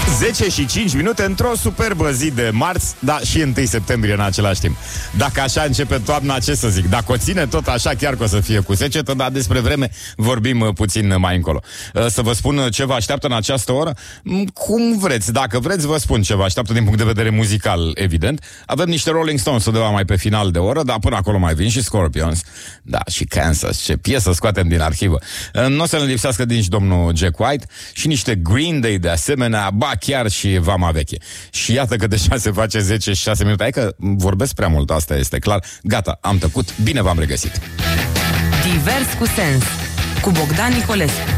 10 și 5 minute într-o superbă zi de marți, da, și 1 septembrie în același timp. Dacă așa începe toamna, ce să zic? Dacă o ține tot așa, chiar că o să fie cu secetă, dar despre vreme vorbim puțin mai încolo. Să vă spun ce vă așteaptă în această oră? Cum vreți, dacă vreți vă spun ce vă așteaptă din punct de vedere muzical, evident. Avem niște Rolling Stones undeva mai pe final de oră, dar până acolo mai vin și Scorpions. Da, și Kansas, ce piesă scoatem din arhivă. Nu o să ne lipsească nici domnul Jack White și niște Green Day de asemenea, ba chiar și Vama Veche. Și iată că deja se face 10 și 6 minute. Hai că vorbesc prea mult, asta este clar. Gata, am tăcut, bine v-am regăsit. Divers cu sens, cu Bogdan Nicolescu.